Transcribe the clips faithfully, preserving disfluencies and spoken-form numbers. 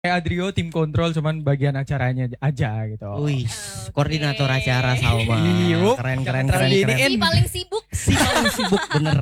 Kayak Adrio tim kontrol cuman bagian acaranya aja gitu. Wih, Oke. koordinator acara Salma. Iyup. Keren keren Jangan keren terlalu keren. diiniin. Si paling sibuk. Si paling sibuk bener.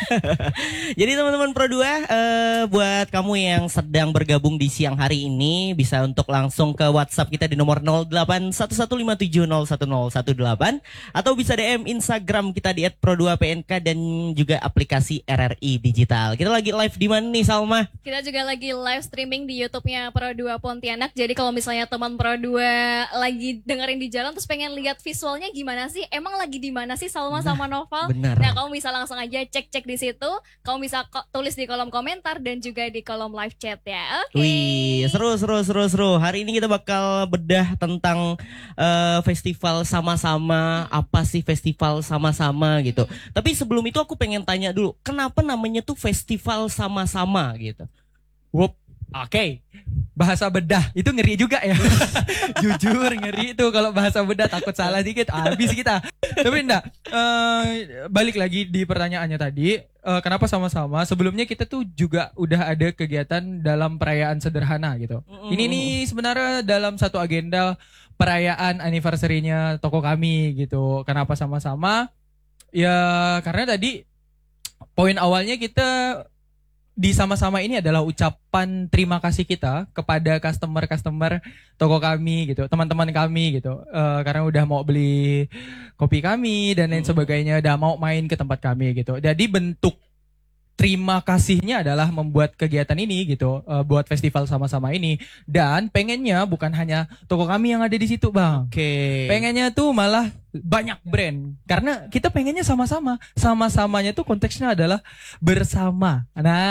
Jadi teman-teman Pro dua, eh, buat kamu yang sedang bergabung di siang hari ini bisa untuk langsung ke WhatsApp kita di nomor nol delapan satu satu lima tujuh nol satu nol satu delapan atau bisa D M Instagram kita di et pro dua p n k dan juga aplikasi R R I Digital. Kita lagi live di mana nih Salma? Kita juga lagi live streaming di YouTube-nya Pro dua Pontianak. Jadi kalau misalnya teman Pro dua lagi dengerin di jalan terus pengen lihat visualnya gimana sih? Emang lagi di mana sih Salma sama Noval? benar. Nah, kamu bisa langsung aja cek-cek di situ. Kamu bisa ko- tulis di kolom komentar dan juga di kolom live chat ya. Oke. Wih, seru seru seru seru. Hari ini kita bakal bedah tentang eh, festival sama-sama. Apa sih festival sama-sama gitu. Tapi sebelum itu aku pengen tanya dulu, kenapa namanya tuh festival sama-sama gitu? Wup. Oke. Bahasa bedah itu ngeri juga ya. Jujur ngeri itu kalau bahasa bedah, takut salah dikit habis kita. Tapi enggak, eh, balik lagi di pertanyaannya tadi, eh, kenapa sama-sama? Sebelumnya kita tuh juga udah ada kegiatan dalam perayaan sederhana gitu. Mm-mm. Ini nih sebenarnya dalam satu agenda perayaan anniversary-nya toko kami gitu. Kenapa sama-sama? Ya karena tadi poin awalnya kita di sama-sama ini adalah ucapan terima kasih kita kepada customer-customer toko kami gitu, teman-teman kami gitu. Eh, karena udah mau beli kopi kami dan lain sebagainya, udah mau main ke tempat kami gitu. Jadi bentuk terima kasihnya adalah membuat kegiatan ini gitu, eh, buat festival sama-sama ini, dan pengennya bukan hanya toko kami yang ada di situ, Bang. Oke. Pengennya tuh malah banyak brand. Karena kita pengennya sama-sama. Sama-samanya tuh konteksnya adalah bersama.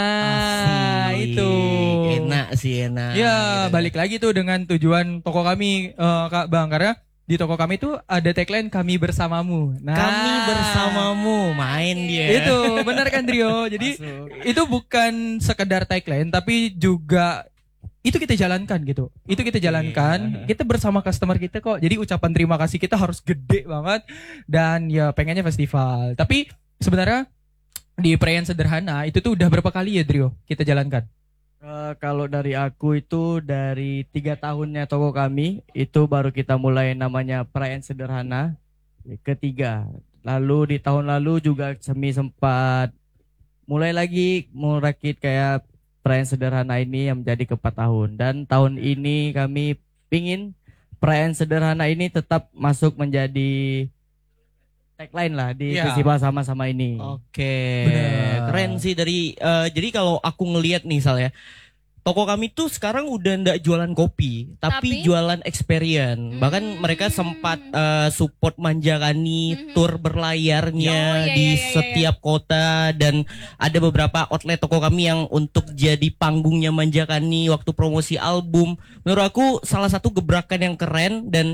Nah, Asik. itu. Enak sih enak. Ya, Gitu. balik lagi tuh dengan tujuan toko kami, eh, Kak Bang. Karena di toko kami tuh ada tagline kami bersamamu. Nah, Kami bersamamu, main dia. itu benar kan Trio. Jadi Masuk. itu bukan sekedar tagline tapi juga itu kita jalankan gitu. Itu kita jalankan. Kita bersama customer kita kok. Jadi ucapan terima kasih kita harus gede banget dan ya pengennya festival. Tapi sebenarnya di perayaan sederhana itu tuh udah berapa kali ya Trio kita jalankan? Eh, kalau dari aku itu dari tiga tahunnya toko kami itu baru kita mulai namanya perayaan sederhana ketiga. Lalu di tahun lalu juga semi sempat mulai lagi merakit kayak perayaan sederhana ini yang menjadi keempat tahun. Dan tahun ini kami pingin perayaan sederhana ini tetap masuk menjadi tagline lah di Iya. festival sama-sama ini. Oke, Bener. keren sih dari eh, jadi kalau aku ngelihat nih Sal ya, toko kami tuh sekarang udah ndak jualan kopi, tapi, Tapi? jualan experience. Bahkan Hmm. mereka sempat eh, support Manjakani Mhm. tour berlayarnya Oh, iya, di iya, iya, iya. setiap kota, dan ada beberapa outlet toko kami yang untuk jadi panggungnya Manjakani waktu promosi album. Menurut aku salah satu gebrakan yang keren dan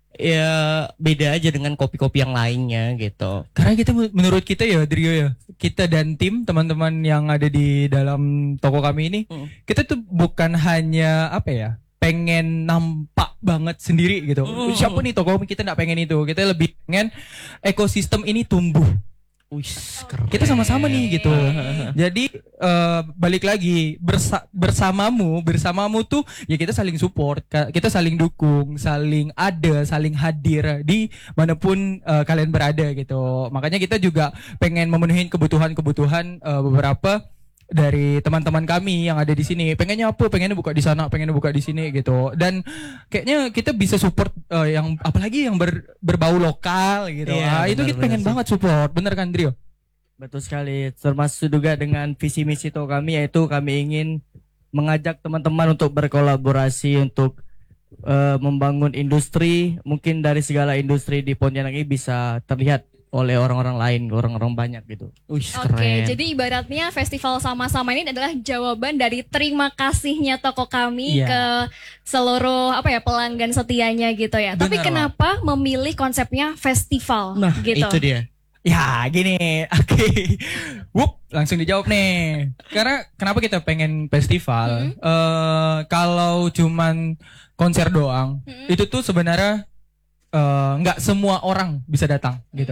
ya beda aja dengan kopi-kopi yang lainnya gitu. Karena kita menurut kita ya Trio ya, kita dan tim teman-teman yang ada di dalam toko kami ini, Hmm. kita tuh bukan hanya apa ya, pengen nampak banget sendiri gitu. Mm. Siapa nih toko kami, kita nggak pengen itu. Kita lebih pengen ekosistem ini tumbuh. Wih, Kita sama-sama nih gitu. Oke. Jadi eh, balik lagi bersa- bersamamu, bersamamu tuh ya kita saling support, ka- kita saling dukung, saling ada, saling hadir di manapun eh, kalian berada gitu. Makanya kita juga pengen memenuhi kebutuhan-kebutuhan eh, beberapa dari teman-teman kami yang ada di sini. Pengennya apa? Pengennya buka di sana, pengennya buka di sini gitu. Dan kayaknya kita bisa support eh, yang apalagi yang ber- berbau lokal gitu. Iya, Ah, itu benar, kita pengen benar sih. banget support. Bener kan Trio? Betul sekali, termasuk juga dengan visi misi toko kami yaitu kami ingin mengajak teman-teman untuk berkolaborasi untuk eh, membangun industri. Mungkin dari segala industri di Pontianak ini bisa terlihat oleh orang-orang lain, orang-orang banyak gitu. Wih, Oke, keren. jadi ibaratnya festival sama-sama ini adalah jawaban dari terima kasihnya toko kami Iya. ke seluruh apa ya pelanggan setianya gitu ya. Tapi Benar, kenapa memilih konsepnya festival Nah, gitu? itu dia. Ya gini, oke, Wup, langsung dijawab nih. Karena kenapa kita pengen festival? Eh, kalau cuman konser doang, Mm-mm. itu tuh sebenarnya eh, nggak semua orang bisa datang gitu. Mm-mm.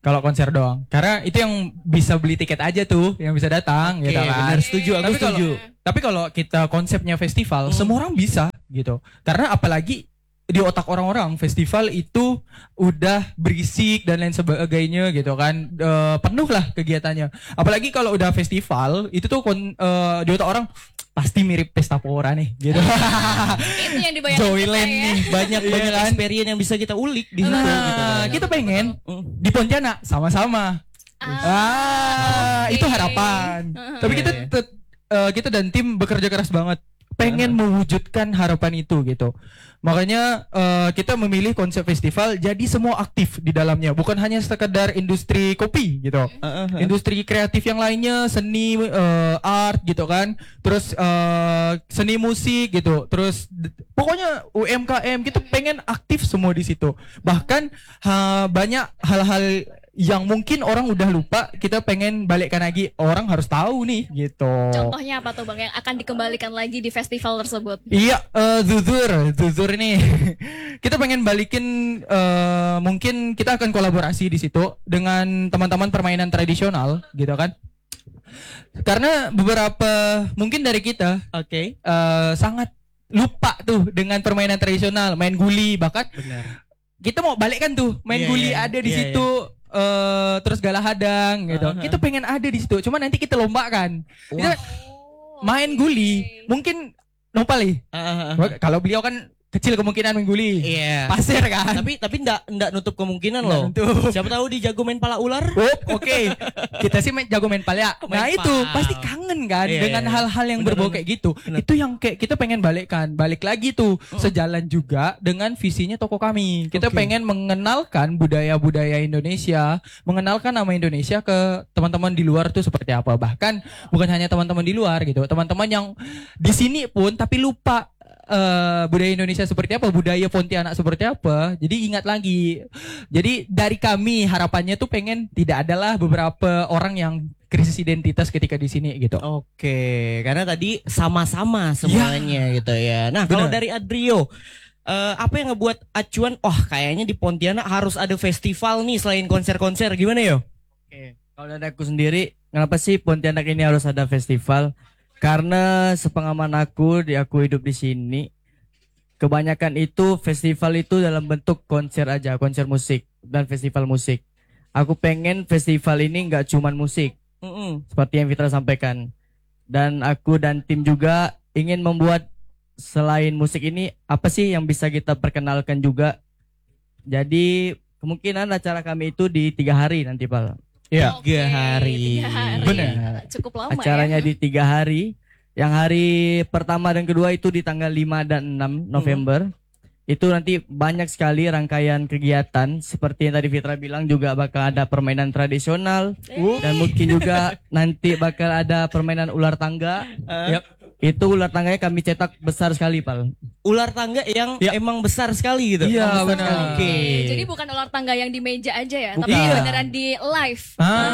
kalau konser doang. Karena itu yang bisa beli tiket aja tuh, yang bisa datang Oke, gitu kan. benar, setuju, aku Tapi kalau- setuju. Tapi kalau kita konsepnya festival, Hmm. semua orang bisa gitu. Karena apalagi di otak orang-orang festival itu udah berisik dan lain sebagainya gitu kan. E, penuh lah kegiatannya. Apalagi kalau udah festival itu tuh kon, e, di otak orang pasti mirip pesta pora nih gitu. Itu yang dibayangkan Joyland kita ya. nih. Banyak Iya banyak kan? experience yang bisa kita ulik di situ Nah, gitu kan. kita pengen Mm. di Pontianak sama-sama. Ah, oke. itu harapan. Uh-huh. Tapi kita Iya, iya. tet- eh, kita dan tim bekerja keras banget pengen mewujudkan harapan itu gitu. Makanya eh, kita memilih konsep festival jadi semua aktif di dalamnya, bukan hanya sekedar industri kopi gitu. Uh, uh, uh. Industri kreatif yang lainnya, seni eh, art gitu kan. Terus eh, seni musik gitu. Terus d- pokoknya U M K M kita pengen aktif semua di situ. Bahkan ha, banyak hal-hal yang mungkin orang udah lupa, kita pengen balikkan lagi, orang harus tahu nih gitu. Contohnya apa tuh Bang yang akan dikembalikan lagi di festival tersebut? Iya, eh, Zuzur, Zuzur ini kita pengen balikin, eh, mungkin kita akan kolaborasi di situ dengan teman-teman permainan tradisional, gitu kan? Karena beberapa mungkin dari kita Oke. eh, sangat lupa tuh dengan permainan tradisional, main guli, bahkan Benar. kita mau balikkan tuh main Iya, guli iya. ada di Iya, situ. eh, terus galah hadang gitu. Uh-huh. Kita pengen ada di situ. Cuma nanti kita lombakan. Kita Oh, main guli, oke. mungkin Nopal nih. Uh, uh, uh. Kalau beliau kan kecil kemungkinan main guli. Iya. Pasir kan. Tapi tapi enggak enggak nutup kemungkinan Nggak loh. nutup. Siapa tahu di jago main pala ular? Oh, oke. Kita sih main, jago main palya. Main Nah, itu pal. pasti kangen kan Iya, dengan iya. hal-hal yang Bener, berbau bener. kayak gitu. Bener. Itu yang kayak kita pengen balikkan. Balik lagi tuh sejalan juga dengan visinya toko kami. Kita Oke. pengen mengenalkan budaya-budaya Indonesia, mengenalkan nama Indonesia ke teman-teman di luar tuh seperti apa. Bahkan bukan hanya teman-teman di luar gitu. Teman-teman yang di sini pun tapi lupa eh, budaya Indonesia seperti apa, budaya Pontianak seperti apa. Jadi ingat lagi. Jadi dari kami harapannya tuh pengen tidak adalah beberapa orang yang krisis identitas ketika di sini gitu. Oke, karena tadi sama-sama semuanya gitu ya. Nah, kalau Benar. dari Adrio, eh, apa yang ngebuat acuan? Oh, kayaknya di Pontianak harus ada festival nih selain konser-konser. Gimana yo? Oke, kalau dari aku sendiri, kenapa sih Pontianak ini harus ada festival? Karena sepengalaman aku, di aku hidup di sini, kebanyakan itu festival itu dalam bentuk konser aja, konser musik dan festival musik. Aku pengen festival ini nggak cuman musik, Mm-mm. seperti yang Fitra sampaikan. Dan aku dan tim juga ingin membuat selain musik ini apa sih yang bisa kita perkenalkan juga. Jadi kemungkinan acara kami itu di tiga hari nanti Pak. Iya. Oke, Tiga hari. tiga hari. Benar. Cukup lama Acaranya ya. di tiga hari. Yang hari pertama dan kedua itu di tanggal lima dan enam November. Itu nanti banyak sekali rangkaian kegiatan. Seperti yang tadi Fitra bilang juga bakal ada permainan tradisional. Dan mungkin juga nanti bakal ada permainan ular tangga. Eh, Yap. Itu ular tangganya kami cetak besar sekali Pal. Ular tangga yang Ya. emang besar sekali gitu. Iya, Emang besar benar. sekali. Oke. Jadi bukan ular tangga yang di meja aja ya, Bukan. tapi Iya. beneran di live.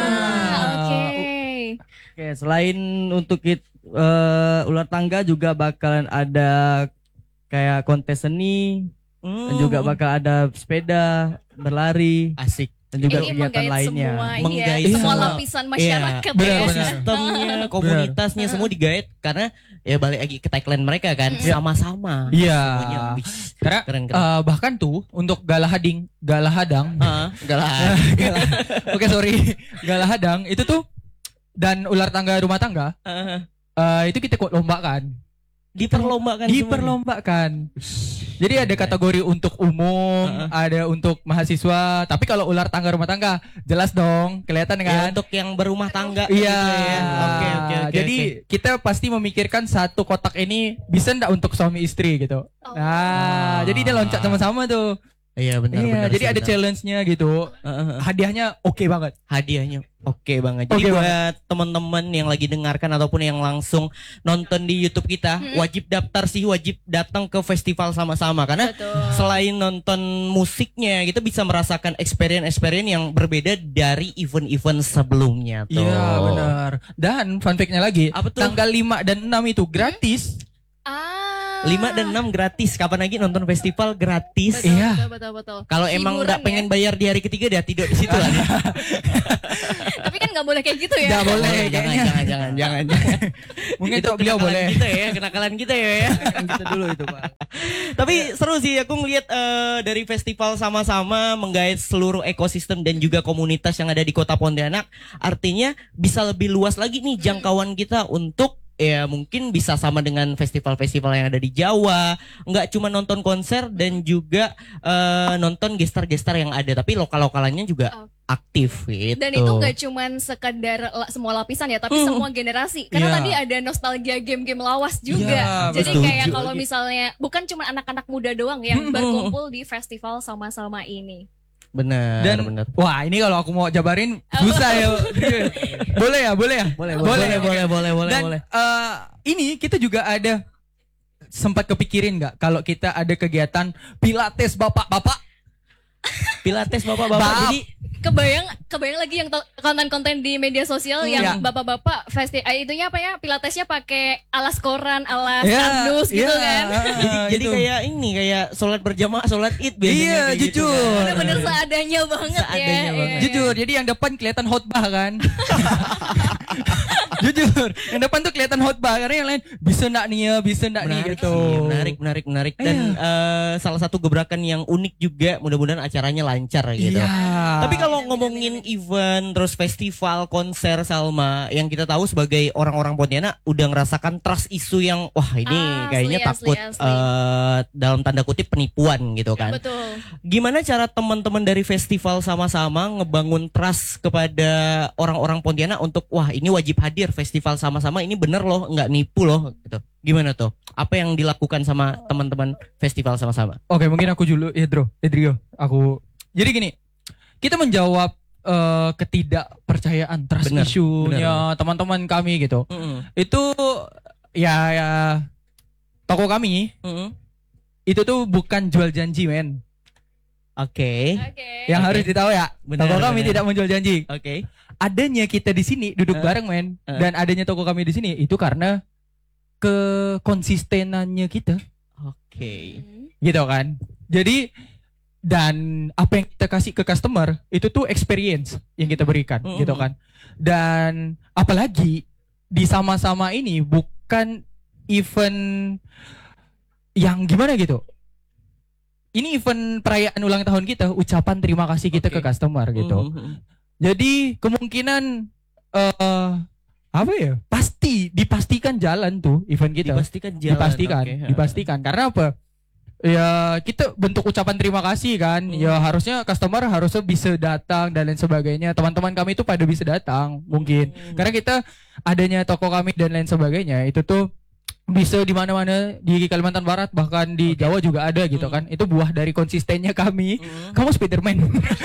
Ah. Oke. Oke, selain untuk it, eh, ular tangga juga bakalan ada kayak kontes seni. Hmm. Dan juga bakal ada sepeda, berlari. Asik. Dan juga Ini kegiatan menggait lainnya. semua, ini ya, Menggait semua semua. lapisan masyarakat Benar, ya. benar. Sistemnya, komunitasnya semua digait karena ya balik lagi ke tagline mereka kan, sama-sama. Iya. Semuanya. Wih, Karena keren keren. eh, bahkan tuh untuk galah hading, galah hadang. Ah, enggak lah. Galah- Oke sorry, galah hadang itu tuh dan ular tangga rumah tangga Ah, eh, itu kita kok lombakan. diperlombakan semuanya. Diperlombakan. Jadi ada kategori untuk umum, Heeh. ada untuk mahasiswa. Tapi kalau ular tangga rumah tangga, jelas dong, kelihatan Ya, kan? untuk yang berumah tangga Iya. gitu ya. Oke oke oke. Jadi kita pasti memikirkan satu kotak ini bisa ndak untuk suami istri gitu. Oh. Nah, jadi dia loncat sama-sama tuh. iya benar Iya, benar. jadi sih, ada benar. challenge-nya gitu. Heeh, heeh. Hadiahnya oke banget. Hadiahnya oke banget. Jadi Oke buat teman-teman yang lagi dengarkan ataupun yang langsung nonton di YouTube kita, Hmm. wajib daftar sih, wajib datang ke festival sama-sama karena Betul. selain nonton musiknya, kita bisa merasakan experience-experience yang berbeda dari event-event sebelumnya tuh. Iya, benar. Dan fun fact-nya lagi, Apa tuh? tanggal lima dan enam itu gratis. Ah, lima dan enam gratis. Kapan lagi nonton festival gratis? Betul, Iya. betul, betul, betul. Kalau emang Hiburan nggak ya. pengen bayar di hari ketiga, dia tidur di situ lah. dia. Tapi kan nggak boleh kayak gitu ya. Nggak boleh. jangan, kayaknya. jangan, jangan, jangan, jangan. Mungkin Itu untuk beliau kenakalan boleh. kita ya, kenakalan kita ya. ya. Kita dulu itu Pak. Tapi seru sih aku ngelihat eh, dari festival sama-sama menggait seluruh ekosistem dan juga komunitas yang ada di Kota Pontianak. Artinya bisa lebih luas lagi nih jangkauan kita untuk ya mungkin bisa sama dengan festival-festival yang ada di Jawa. Nggak cuma nonton konser dan juga eh, nonton gestar-gestar yang ada, tapi lokal-lokalannya juga Oh. aktif gitu. Dan itu nggak cuman sekedar la- semua lapisan ya, tapi Hmm. semua generasi. Karena Iya. tadi ada nostalgia game-game lawas juga. Iya, Jadi betul. kayak Setuju kalau lagi. misalnya bukan cuma anak-anak muda doang yang Hmm. berkumpul di festival sama-sama ini. Benar, Dan benar. wah ini kalau aku mau jabarin susah ya. Boleh ya, boleh ya. Boleh, Boleh, boleh, boleh, boleh, Dan boleh. eh, ini kita juga ada sempat kepikirin nggak kalau kita ada kegiatan pilates bapak-bapak? Pilates bapak-bapak. Bap. Jadi Kebayang, kebayang lagi yang to- konten-konten di media sosial Iya. yang bapak-bapak festi, eh, itunya apa ya? Pilatesnya pakai alas koran, alas Ya, kardus gitu ya, kan. ah, jadi, jadi itu. kayak ini kayak sholat berjamaah, sholat id biasanya. Iya, kayak gitu jujur. kan. Bener-bener seadanya banget Seadanya ya. banget. Iya. Jujur, jadi yang depan kelihatan khotbah kan. Jujur, yang depan tuh kelihatan khotbah karena yang lain bisa nak nih ya, bisa nak nih Menarik gitu. sih, menarik, menarik, menarik. Dan eh, salah satu gebrakan yang unik juga, mudah-mudahan acaranya lancar gitu. Iya. Tapi kalau ngomongin event, terus festival, konser, Salma, yang kita tahu sebagai orang-orang Pontianak udah ngerasakan trust isu yang wah ini Ah, kayaknya asli, takut asli, asli. eh, dalam tanda kutip penipuan gitu kan. Betul. Gimana cara teman-teman dari festival sama-sama ngebangun trust kepada orang-orang Pontianak untuk wah ini wajib hadir festival sama-sama ini bener loh nggak nipu loh gitu. Gimana tuh? Apa yang dilakukan sama teman-teman festival sama-sama? Oke, mungkin aku dulu, Edro, Edrio. Aku. Jadi gini, kita menjawab eh, ketidakpercayaan trust Benar, issue-nya teman-teman kami gitu. Mm-mm. Itu ya, ya toko kami Mm-mm. itu tuh bukan jual janji, men. Oke. Oke. Yang Oke. harus ditahu ya, Benar, toko kami benar. tidak menjual janji. Oke. Adanya kita di sini duduk Eh, bareng, men, eh. dan adanya toko kami di sini itu karena kekonsistenannya kita, Oke. Hmm. gitu kan. Jadi dan apa yang kita kasih ke customer itu tuh experience yang kita berikan, Mm-mm. gitu kan. Dan apalagi di sama-sama ini bukan event yang gimana gitu. Ini event perayaan ulang tahun kita, ucapan terima kasih kita Oke. ke customer gitu. Mm-mm. Jadi kemungkinan eh apa ya? Pasti dipastikan jalan tuh event kita. Dipastikan jalan. dipastikan, Oke. dipastikan. Karena apa? Ya kita bentuk ucapan terima kasih kan. Hmm. Ya harusnya customer harusnya bisa datang dan lain sebagainya. Teman-teman kami itu pada bisa datang mungkin. Hmm. Karena kita adanya toko kami dan lain sebagainya itu tuh bisa di mana-mana di Kalimantan Barat bahkan di Jawa juga ada gitu Hmm. kan. Itu buah dari konsistennya kami. Mm. Kamu Spiderman.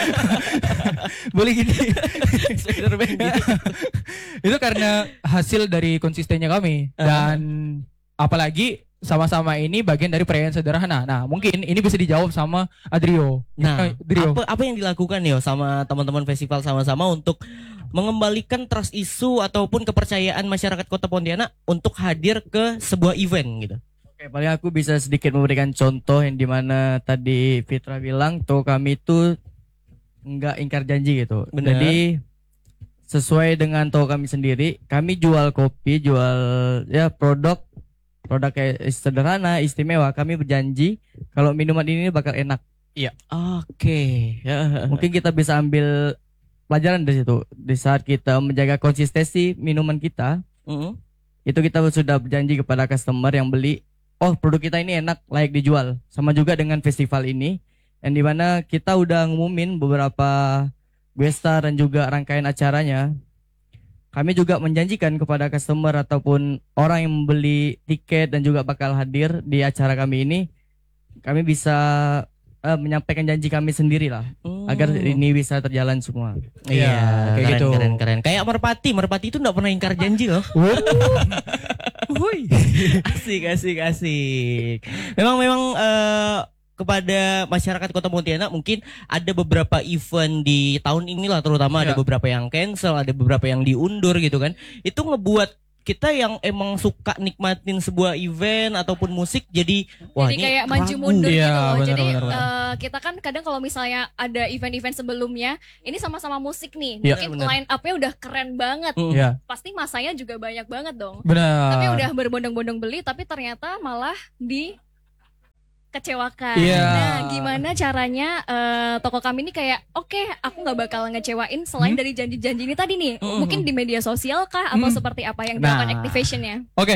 Boleh gini. Spiderman gitu. Itu karena hasil dari konsistennya kami dan apalagi sama-sama ini bagian dari perayaan sederhana. Nah, mungkin ini bisa dijawab sama Adrio. Nah, Eh, Adrio. apa apa yang dilakukan ya sama teman-teman festival sama-sama untuk mengembalikan trust isu ataupun kepercayaan masyarakat Kota Pontianak untuk hadir ke sebuah event gitu. Oke, paling aku bisa sedikit memberikan contoh yang dimana tadi Fitra bilang tuh kami itu nggak ingkar janji gitu. Benar. Jadi sesuai dengan toko kami sendiri, kami jual kopi, jual ya produk produk kayak sederhana, istimewa. Kami berjanji kalau minuman ini bakal enak. Oke. Ya. Mungkin kita bisa ambil pelajaran dari situ. Di saat kita menjaga konsistensi minuman kita, Mm. itu kita sudah berjanji kepada customer yang beli, oh produk kita ini enak, layak dijual. Sama juga dengan festival ini, yang dimana kita udah ngumumin beberapa gestar dan juga rangkaian acaranya. Kami juga menjanjikan kepada customer ataupun orang yang membeli tiket dan juga bakal hadir di acara kami ini, kami bisa eh, menyampaikan janji kami sendiri lah, agar Mm. ini bisa terjalan semua. Iya, kayak keren, gitu. keren, keren. Kayak Merpati, Merpati itu nggak pernah ingkar janji loh. Woi. Asik, asik, asik. Memang, memang eh, kepada masyarakat Kota Pontianak mungkin ada beberapa event di tahun inilah terutama ada Ya. beberapa yang cancel, ada beberapa yang diundur gitu kan. Itu ngebuat kita yang emang suka nikmatin sebuah event ataupun musik jadi wah Jadi ini kayak maju ragu. mundur Iya, gitu loh. benar, Jadi benar, benar. eh, kita kan kadang kalau misalnya ada event-event sebelumnya, ini sama-sama musik nih, Iya. mungkin Benar. line up-nya udah keren banget. Mm. Iya, Pasti masanya juga banyak banget dong. benar. Tapi udah berbondong-bondong beli, tapi ternyata malah di kecewakan. Iya. Nah, gimana caranya eh, toko kami ini kayak, oke, aku nggak bakal ngecewain selain Hmm? dari janji-janji ini tadi nih. Mm-mm. Mungkin di media sosial kah atau Hmm. seperti apa yang Nah. dilakukan activationnya? Oke,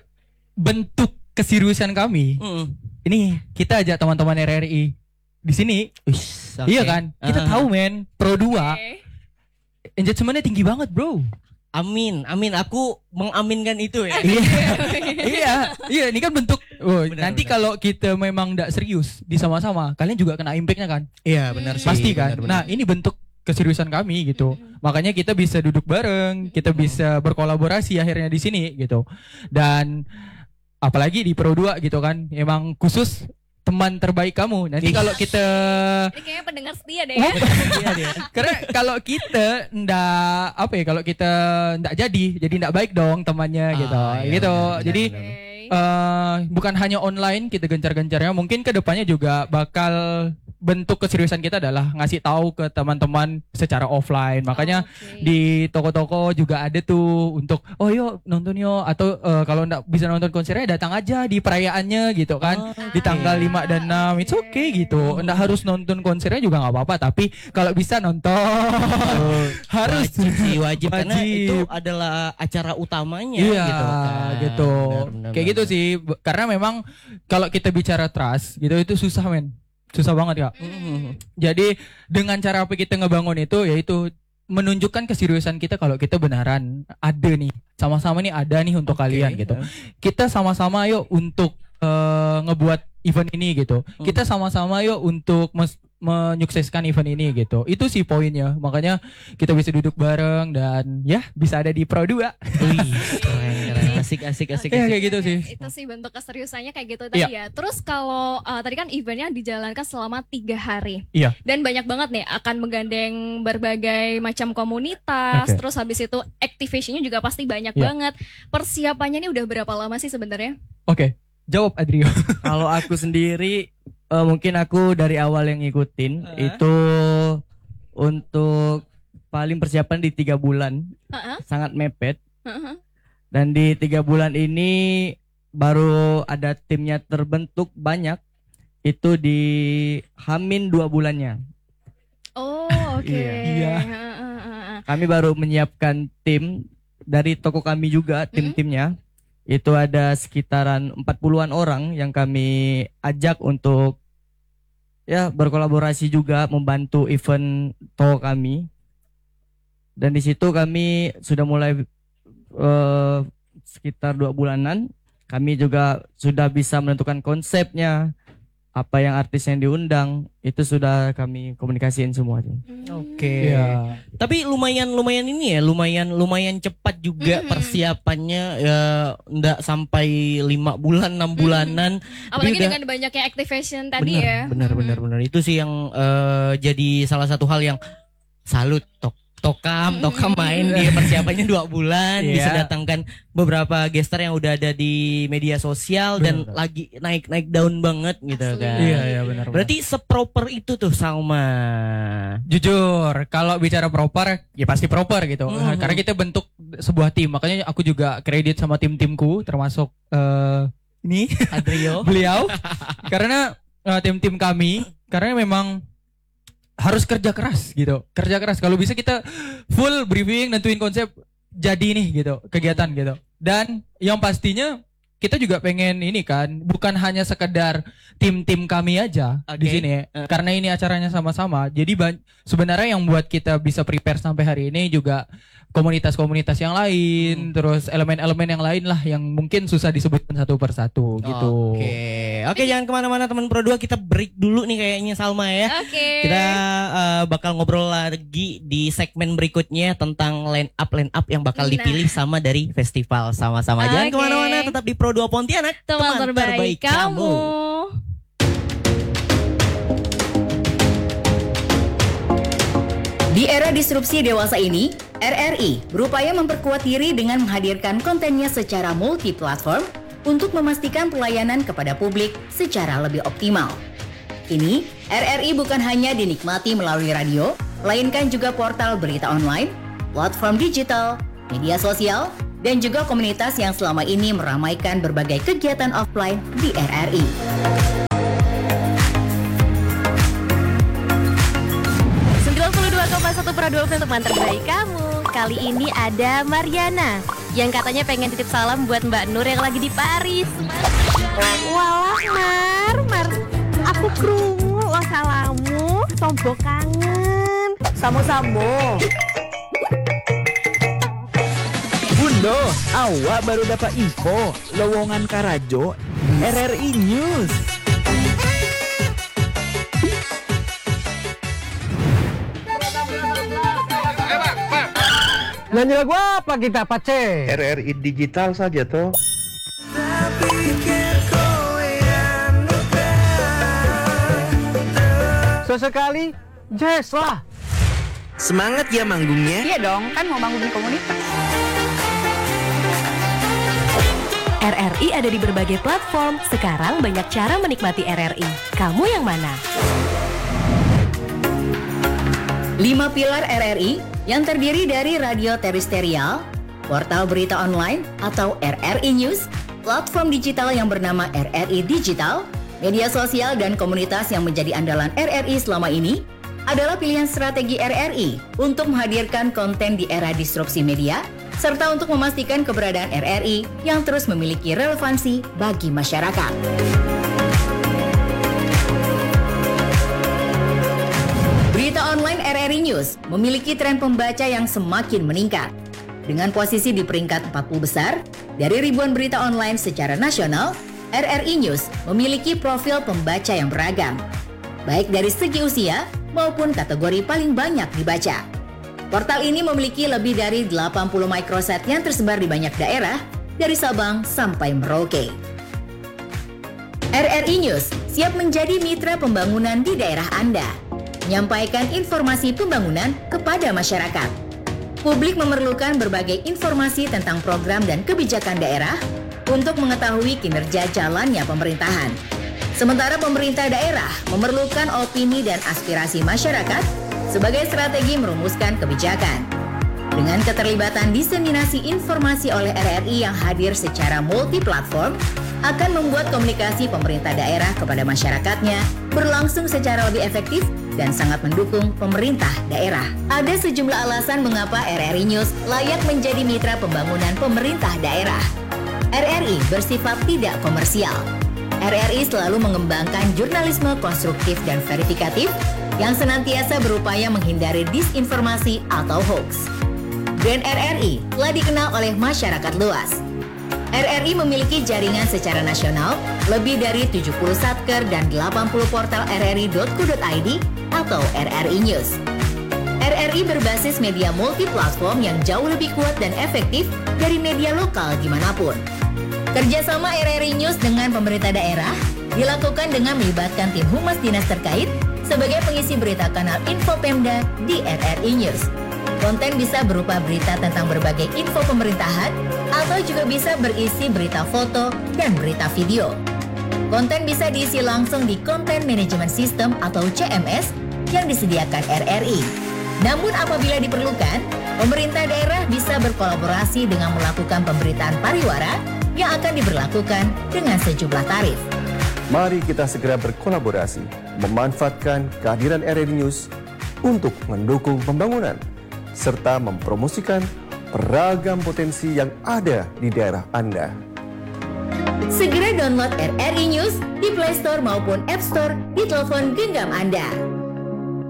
bentuk keseriusan kami Mm. ini kita ajak teman-teman R R I di sini. Wis, oke. Iya kan? Kita Ah. tahu men, Pro dua Oke. engagementnya tinggi banget bro. Amin, amin. Aku mengaminkan itu ya. Iya, iya, iya. Ini kan bentuk. Oh, Benar, nanti benar. kalau kita memang tidak serius di sama-sama, kalian juga kena impactnya kan? Iya, benar sih. Pasti kan. benar, benar. Nah, ini bentuk keseriusan kami gitu. Makanya kita bisa duduk bareng, kita bisa berkolaborasi akhirnya di sini gitu. Dan apalagi di Pro dua gitu kan, emang khusus teman terbaik kamu. Nanti kalau kita Ini kayaknya pendengar setia deh ya. Iya dia. karena kalau kita ndak apa ya, kalau kita ndak jadi, jadi ndak baik dong temannya Ah, gitu. iya, gitu. benar, Jadi benar, benar. Oke. eh bukan hanya online kita gencar-gencarnya, mungkin ke depannya juga bakal bentuk keseriusan kita adalah ngasih tahu ke teman-teman secara offline. Makanya Oke. di toko-toko juga ada tuh untuk oh yuk nonton yuk, atau eh, kalau nggak bisa nonton konsernya datang aja di perayaannya gitu kan. Oh, Di tanggal lima dan enam it's okay gitu. Nggak harus nonton konsernya juga nggak apa-apa, tapi kalau bisa nonton harus wajib sih, wajib, karena Wajib. itu adalah acara utamanya Iya gitu kan. gitu. Benar, benar, Kayak gitu benar. sih. B- Karena memang kalau kita bicara trust gitu itu susah men. Susah banget Kak. Mm. Jadi dengan cara apa kita ngebangun itu yaitu menunjukkan keseriusan kita kalau kita benaran ada nih. Sama-sama nih ada nih untuk Oke. kalian gitu. Kita sama-sama yuk untuk eh, ngebuat event ini gitu. Hmm. Kita sama-sama yuk untuk mes- menyukseskan event ini gitu. Itu sih poinnya. Makanya kita bisa duduk bareng dan ya bisa ada di Pro dua. Wih, keren, keren. Asik, asik, asik, Ya asik. kayak gitu sih. Itu sih bentuk keseriusannya kayak gitu tadi ya. Terus kalau uh, tadi kan eventnya dijalankan selama tiga hari. Iya. Dan banyak banget nih akan menggandeng berbagai macam komunitas. Oke. Terus habis itu activationnya juga pasti banyak Iya. banget. Persiapannya ini udah berapa lama sih sebenarnya? Oke. Jawab Adrio. Kalau aku sendiri eh, mungkin aku dari awal yang ngikutin Heeh. itu untuk paling persiapan di tiga bulan Heeh. sangat mepet, Heeh. dan di tiga bulan ini baru ada timnya terbentuk banyak itu di Hamin dua bulannya. Oh, oke. Iya. Iya. Heeh, heeh, heeh. Kami baru menyiapkan tim dari toko kami juga, tim-timnya. Itu ada sekitaran empat puluhan orang yang kami ajak untuk ya berkolaborasi juga membantu event toko kami. Dan di situ kami sudah mulai eh, sekitar dua bulanan. Kami juga sudah bisa menentukan konsepnya, apa yang artis yang diundang, itu sudah kami komunikasiin semua. Oke. Iya. Tapi lumayan lumayan ini ya, lumayan lumayan cepat juga Mm-mm. persiapannya ya, nggak sampai lima bulan, enam bulanan. Apalagi Tapi udah- dengan banyaknya activation tadi bener, ya. bener, Mm-mm. bener, bener. Itu sih yang eh, jadi salah satu hal yang salut tok. Tokam, Tokam main di persiapannya dua bulan, Iya. bisa datangkan beberapa gestar yang udah ada di media sosial dan Bener. lagi naik-naik daun banget gitu Asli. kan. Iya, iya benar. Berarti seproper itu tuh Salma. Jujur, kalau bicara proper, ya pasti proper gitu. Mhm. Nah, karena kita bentuk sebuah tim, makanya aku juga kredit sama tim-timku, termasuk eh ini Adrio. beliau, karena eh, tim-tim kami, karena memang harus kerja keras gitu, kerja keras. Kalau bisa kita full briefing, nentuin konsep, jadi nih gitu, kegiatan gitu. Dan yang pastinya kita juga pengen ini kan, bukan hanya sekedar tim-tim kami aja di Oke. sini, karena ini acaranya sama-sama. Jadi ban- sebenarnya yang buat kita bisa prepare sampai hari ini juga komunitas-komunitas yang lain, terus elemen-elemen yang lain lah yang mungkin susah disebutkan satu persatu gitu. Oke, oke jangan kemana-mana teman Pro dua, kita break dulu nih kayaknya Salma ya. Oke. Kita eh, bakal ngobrol lagi di segmen berikutnya tentang line up line up yang bakal Nah. dipilih sama dari festival sama-sama. Jangan Oke. kemana-mana, tetap di Pro dua Pontianak, Teman terbaik kamu. Di era disrupsi dewasa ini, R R I berupaya memperkuat diri dengan menghadirkan kontennya secara multi-platform untuk memastikan pelayanan kepada publik secara lebih optimal. Kini, R R I bukan hanya dinikmati melalui radio, melainkan juga portal berita online, platform digital, media sosial, dan juga komunitas yang selama ini meramaikan berbagai kegiatan offline di R R I. sembilan puluh dua koma satu Pro dua untuk teman terbaik kamu. Kali ini ada Mariana yang katanya pengen titip salam buat Mbak Nur yang lagi di Paris. Walah Mar, Mar, aku krungu lo salamu, sombo kangen. Samo-samo. Bundo, awak baru dapat info lowongan Karajo R R I News. Nyanyi lagu apa kita, Pace? R R I digital saja toh. Sesekali, jazz lah. Semangat ya manggungnya. Iya dong, kan mau bangun komunitas. R R I ada di berbagai platform. Sekarang banyak cara menikmati R R I. Kamu yang mana? Lima pilar R R I yang terdiri dari radio terestrial, portal berita online atau R R I News, platform digital yang bernama R R I Digital, media sosial dan komunitas yang menjadi andalan R R I selama ini adalah pilihan strategi R R I untuk menghadirkan konten di era disrupsi media serta untuk memastikan keberadaan R R I yang terus memiliki relevansi bagi masyarakat. Berita online R R I News memiliki tren pembaca yang semakin meningkat. Dengan posisi di peringkat empat puluh besar, dari ribuan berita online secara nasional, R R I News memiliki profil pembaca yang beragam, baik dari segi usia maupun kategori paling banyak dibaca. Portal ini memiliki lebih dari delapan puluh microsite yang tersebar di banyak daerah, dari Sabang sampai Merauke. R R I News siap menjadi mitra pembangunan di daerah Anda, menyampaikan informasi pembangunan kepada masyarakat. Publik memerlukan berbagai informasi tentang program dan kebijakan daerah untuk mengetahui kinerja jalannya pemerintahan. Sementara pemerintah daerah memerlukan opini dan aspirasi masyarakat sebagai strategi merumuskan kebijakan. Dengan keterlibatan diseminasi informasi oleh R R I yang hadir secara multi-platform, akan membuat komunikasi pemerintah daerah kepada masyarakatnya berlangsung secara lebih efektif dan sangat mendukung pemerintah daerah. Ada sejumlah alasan mengapa R R I News layak menjadi mitra pembangunan pemerintah daerah. R R I bersifat tidak komersial. R R I selalu mengembangkan jurnalisme konstruktif dan verifikatif yang senantiasa berupaya menghindari disinformasi atau hoax. Brand R R I telah dikenal oleh masyarakat luas. R R I memiliki jaringan secara nasional lebih dari tujuh puluh satker dan delapan puluh portal r r i dot co dot i d atau R R I News. R R I berbasis media multi-platform yang jauh lebih kuat dan efektif dari media lokal dimanapun. Kerjasama R R I News dengan pemerintah daerah dilakukan dengan melibatkan tim humas dinas terkait sebagai pengisi berita kanal Info Pemda di R R I News. Konten bisa berupa berita tentang berbagai info pemerintahan atau juga bisa berisi berita foto dan berita video. Konten bisa diisi langsung di Content Management System atau C M S yang disediakan R R I. Namun apabila diperlukan, pemerintah daerah bisa berkolaborasi dengan melakukan pemberitaan pariwara yang akan diberlakukan dengan sejumlah tarif. Mari kita segera berkolaborasi, memanfaatkan kehadiran R R I News untuk mendukung pembangunan, serta mempromosikan beragam potensi yang ada di daerah Anda. Segera download R R I News di Play Store maupun App Store di telepon genggam Anda.